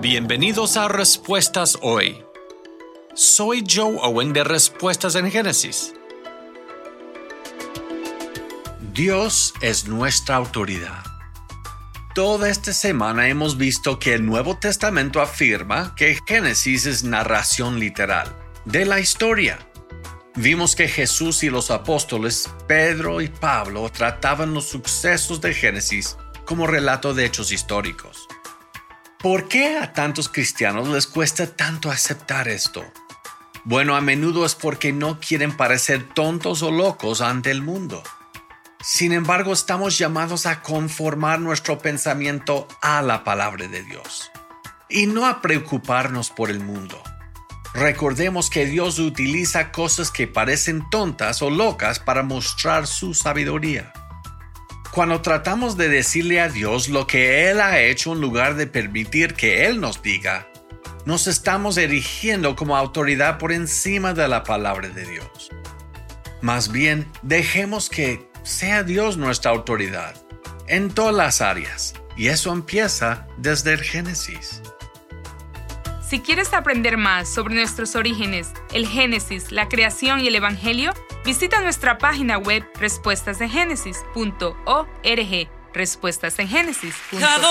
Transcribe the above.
Bienvenidos a Respuestas Hoy. Soy Joe Owen de Respuestas en Génesis. Dios es nuestra autoridad. Toda esta semana hemos visto que el Nuevo Testamento afirma que Génesis es narración literal de la historia. Vimos que Jesús y los apóstoles Pedro y Pablo trataban los sucesos de Génesis como relato de hechos históricos. ¿Por qué a tantos cristianos les cuesta tanto aceptar esto? Bueno, a menudo es porque no quieren parecer tontos o locos ante el mundo. Sin embargo, estamos llamados a conformar nuestro pensamiento a la palabra de Dios y no a preocuparnos por el mundo. Recordemos que Dios utiliza cosas que parecen tontas o locas para mostrar su sabiduría. Cuando tratamos de decirle a Dios lo que Él ha hecho en lugar de permitir que Él nos diga, nos estamos erigiendo como autoridad por encima de la palabra de Dios. Más bien, dejemos que sea Dios nuestra autoridad en todas las áreas, y eso empieza desde el Génesis. Si quieres aprender más sobre nuestros orígenes, el Génesis, la creación y el Evangelio, visita nuestra página web respuestasengenesis.org. respuestasengenesis.org.